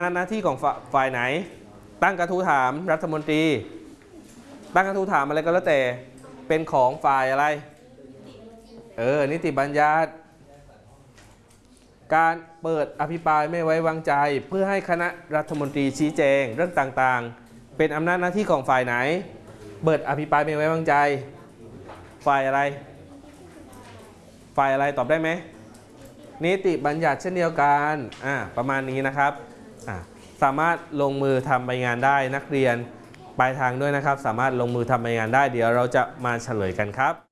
หน้าที่ของฝ่ายไหนตั้งกระทู้ถามรัฐมนตรีตั้งกระทู้ถามอะไรก็แล้วแต่เป็นของฝ่ายอะไรนิติบัญญัติการเปิดอภิปรายไม่ไว้วางใจเพื่อให้คณะรัฐมนตรีชี้แจงเรื่องต่างๆเป็นอำนาจหน้าที่ของฝ่ายไหนเปิดอภิปรายไม่ไว้วางใจฝ่ายอะไรตอบได้ไหมนิติบัญญัติเช่นเดียวกันประมาณนี้นะครับสามารถลงมือทำใบงานได้นักเรียนปลายทางด้วยนะครับสามารถลงมือทำใบงานได้เดี๋ยวเราจะมาเฉลยกันครับ